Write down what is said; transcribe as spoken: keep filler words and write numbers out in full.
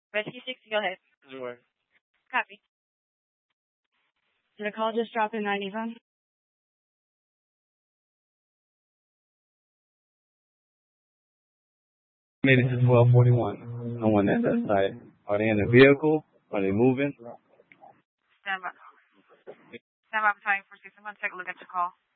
Rescue six, go ahead. Sure. Copy. Did a call just drop in ninety-one? Made it to twelve forty-one. No one at that site. Are they in the vehicle? Are they moving? Stand by. Stand by for time for six. I'm going to take a look at your call.